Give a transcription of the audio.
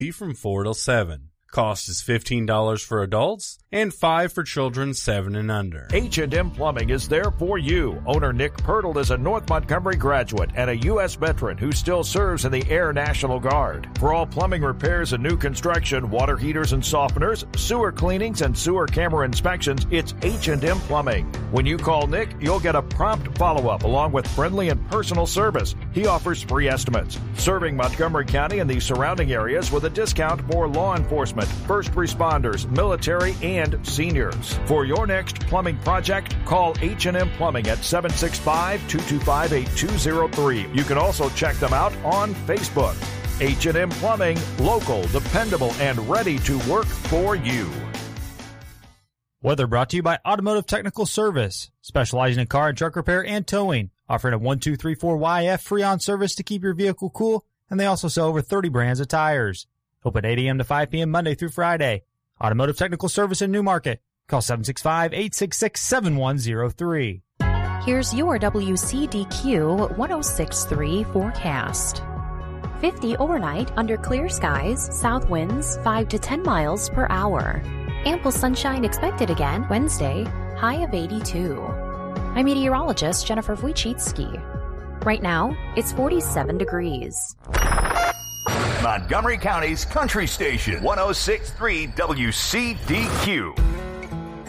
from 4 till 7. Cost is $15 for adults and $5 for children 7 and under. H&M Plumbing is there for you. Owner Nick Pirtle is a North Montgomery graduate and a U.S. veteran who still serves in the Air National Guard. For all plumbing repairs and new construction, water heaters and softeners, sewer cleanings and sewer camera inspections, it's H&M Plumbing. When you call Nick, you'll get a prompt follow-up along with friendly and personal service. He offers free estimates, serving Montgomery County and the surrounding areas with a discount for law enforcement, first responders, military, and seniors. For your next plumbing project, call H&M Plumbing at 765-225-8203. You can also check them out on Facebook. H&M Plumbing, local, dependable, and ready to work for you. Weather brought to you by Automotive Technical Service, specializing in car and truck repair and towing, offering a 1234YF free-on service to keep your vehicle cool, and they also sell over 30 brands of tires. Open 8 a.m. to 5 p.m. Monday through Friday. Automotive Technical Service in Newmarket. Call 765-866-7103. Here's your WCDQ 106.3 forecast. 50 overnight under clear skies, south winds 5 to 10 miles per hour. Ample sunshine expected again Wednesday, high of 82. I'm meteorologist Jennifer Wojcicki. Right now, it's 47 degrees. Montgomery County's country station, 106.3 WCDQ.